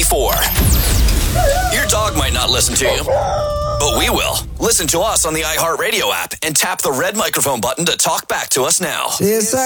94. Your dog might not listen to you, but we will. Listen to us on the iHeartRadio app and tap the red microphone button to talk back to us now.